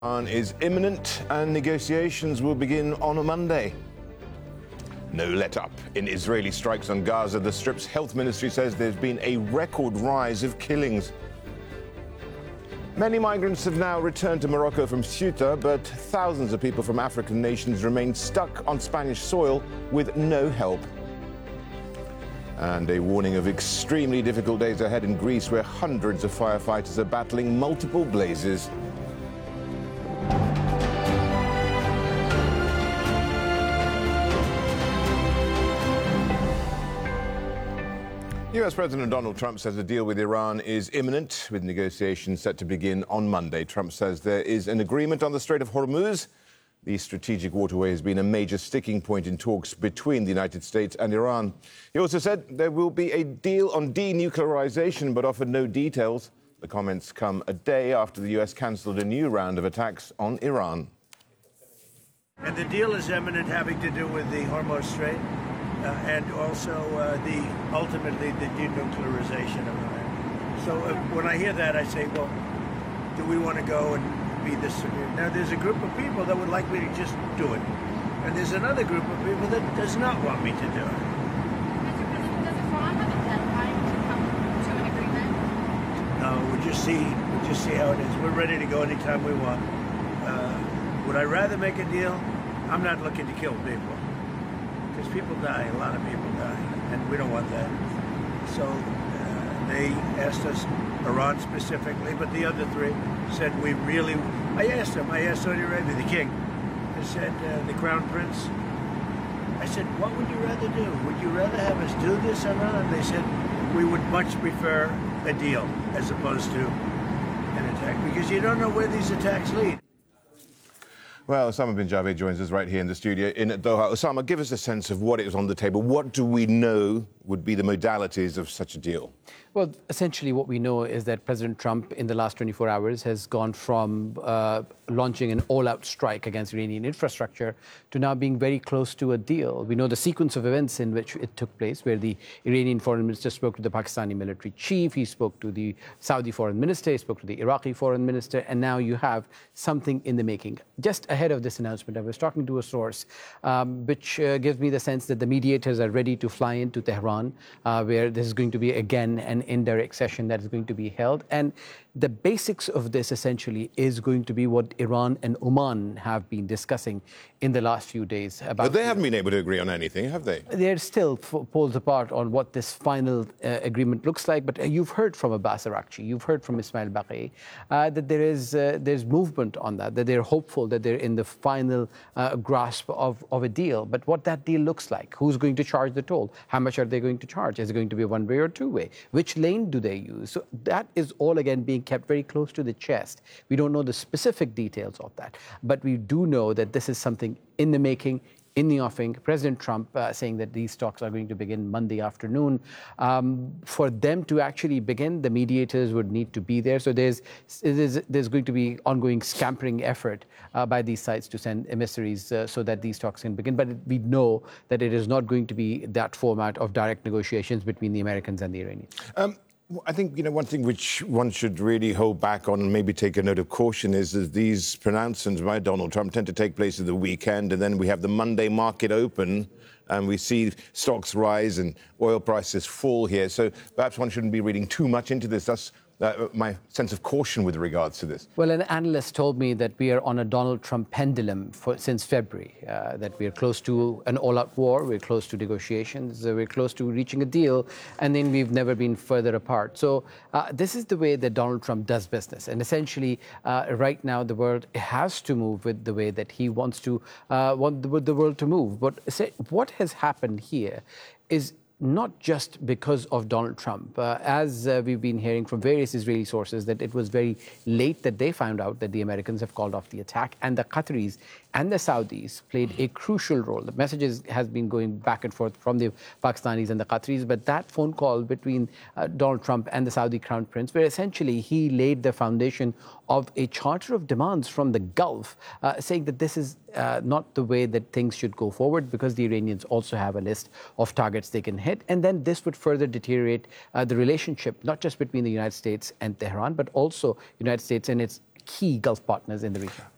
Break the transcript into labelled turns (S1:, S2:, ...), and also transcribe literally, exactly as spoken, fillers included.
S1: Iran is imminent and negotiations will begin on a Monday. No let-up in Israeli strikes on Gaza. The Strip's health ministry says there's been a record rise of killings. Many migrants have now returned to Morocco from Ceuta, but thousands of people from African nations remain stuck on Spanish soil with no help. And a warning of extremely difficult days ahead in Greece, where hundreds of firefighters are battling multiple blazes. U S President Donald Trump says a deal with Iran is imminent, with negotiations set to begin on Monday. Trump says there is an agreement on the Strait of Hormuz. The strategic waterway has been a major sticking point in talks between the United States and Iran. He also said there will be a deal on denuclearization, but offered no details. The comments come a day after the U S cancelled a new round of attacks on Iran.
S2: And the deal is imminent, having to do with the Hormuz Strait. Uh, and also uh, the ultimately the denuclearization of Iran. So uh, when I hear that, I say, well, do we want to go and be this severe? Now, there's a group of people that would like me to just do it, and there's another group of people that does not want me to do it.
S3: Mister President, does Iran have a deadline to come to an agreement?
S2: No, we'll just see. We'll just see how it is. We're ready to go anytime we want. Uh, would I rather make a deal? I'm not looking to kill people. Because people die, a lot of people die, and we don't want that. So uh, they asked us, Iran specifically, but the other three said we really, I asked them, I asked Saudi Arabia, the king, I said, uh, the crown prince, I said, what would you rather do? Would you rather have us do this or not? And they said, we would much prefer a deal as opposed to an attack, because you don't know where these attacks lead.
S1: Well, Osama bin Javed joins us right here in the studio in Doha. Osama, give us a sense of what is on the table. What do we know would be the modalities of such a deal?
S4: Well, essentially what we know is that President Trump in the last twenty-four hours has gone from uh, launching an all-out strike against Iranian infrastructure to now being very close to a deal. We know the sequence of events in which it took place, where the Iranian foreign minister spoke to the Pakistani military chief, he spoke to the Saudi foreign minister, he spoke to the Iraqi foreign minister, and now you have something in the making. Just ahead of this announcement, I was talking to a source um, which uh, gives me the sense that the mediators are ready to fly into Tehran, uh, where this is going to be again an indirect session that is going to be held. And the basics of this essentially is going to be what Iran and Oman have been discussing in the last few days. About
S1: but they haven't been able to agree on anything, have they?
S4: They're still poles apart on what this final uh, agreement looks like. But uh, you've heard from Abbas Araghchi, you've heard from Ismail Baqi, uh, that there is uh, there's movement on that, that they're hopeful that they're in the final uh, grasp of, of a deal. But what that deal looks like, who's going to charge the toll? How much are they going to charge? Is it going to be one way or two way? Which lane do they use? So that is all, again, being kept very close to the chest. We don't know the specific details of that, but we do know that this is something in the making, in the offing. President Trump uh, saying that these talks are going to begin Monday afternoon. Um, for them to actually begin, the mediators would need to be there. So there's there's, there's going to be ongoing scampering effort uh, by these sides to send emissaries uh, so that these talks can begin. But we know that it is not going to be that format of direct negotiations between the Americans and the Iranians.
S1: Um, I think, you know, one thing which one should really hold back on and maybe take a note of caution is that these pronouncements by Donald Trump tend to take place at the weekend, and then we have the Monday market open and we see stocks rise and oil prices fall here. So perhaps one shouldn't be reading too much into this. That's Uh, my sense of caution with regards to this.
S4: Well, an analyst told me that we are on a Donald Trump pendulum for, since February, uh, that we are close to an all-out war, we're close to negotiations, uh, we're close to reaching a deal, and then we've never been further apart. So uh, this is the way that Donald Trump does business. And essentially, uh, right now, the world has to move with the way that he wants to uh, want the, the world to move. But what has happened here is not just because of Donald Trump. Uh, as uh, we've been hearing from various Israeli sources, that it was very late that they found out that the Americans have called off the attack, and the Qataris and the Saudis played a crucial role. The messages has been going back and forth from the Pakistanis and the Qataris, but that phone call between uh, Donald Trump and the Saudi Crown Prince, where essentially he laid the foundation of a charter of demands from the Gulf, uh, saying that this is uh, not the way that things should go forward, because the Iranians also have a list of targets they can hit. And then this would further deteriorate uh, the relationship, not just between the United States and Tehran, but also United States and its key Gulf partners in the region.